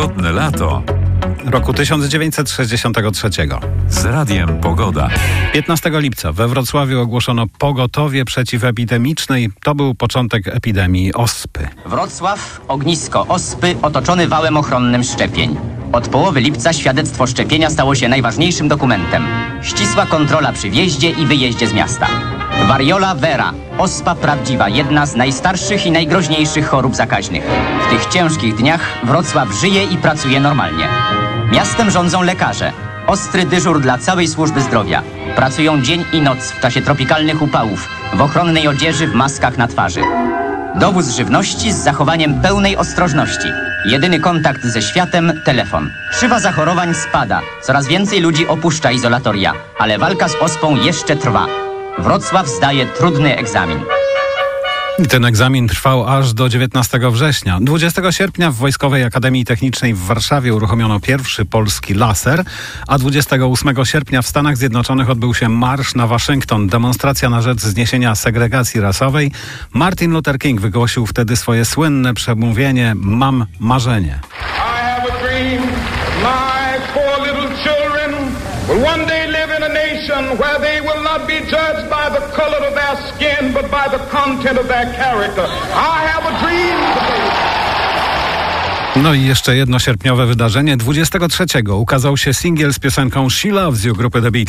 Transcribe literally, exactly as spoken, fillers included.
Pogodne lato roku tysiąc dziewięćset sześćdziesiątego trzeciego. z Radiem Pogoda. piętnastego lipca we Wrocławiu ogłoszono pogotowie przeciwepidemiczne i to był początek epidemii ospy. Wrocław, ognisko ospy otoczony wałem ochronnym szczepień. Od połowy lipca świadectwo szczepienia stało się najważniejszym dokumentem. Ścisła kontrola przy wjeździe i wyjeździe z miasta. Variola vera, ospa prawdziwa, jedna z najstarszych i najgroźniejszych chorób zakaźnych. W tych ciężkich dniach Wrocław żyje i pracuje normalnie. Miastem rządzą lekarze. Ostry dyżur dla całej służby zdrowia. Pracują dzień i noc w czasie tropikalnych upałów, w ochronnej odzieży, w maskach na twarzy. Dowóz żywności z zachowaniem pełnej ostrożności. Jedyny kontakt ze światem – telefon. Krzywa zachorowań spada. Coraz więcej ludzi opuszcza izolatoria, ale walka z ospą jeszcze trwa. Wrocław zdaje trudny egzamin. I ten egzamin trwał aż do dziewiętnastego września. dwudziestego sierpnia w Wojskowej Akademii Technicznej w Warszawie uruchomiono pierwszy polski laser, a dwudziestego ósmego sierpnia w Stanach Zjednoczonych odbył się marsz na Waszyngton, demonstracja na rzecz zniesienia segregacji rasowej. Martin Luther King wygłosił wtedy swoje słynne przemówienie „Mam marzenie”. I have a dream, my four little children will one day live in a nation where they will not be judged by the color of their skin, but by the content of their character. I have a dream today. No i jeszcze jedno sierpniowe wydarzenie. dwudziestego trzeciego ukazał się singiel z piosenką She Loves You grupy The Beatles.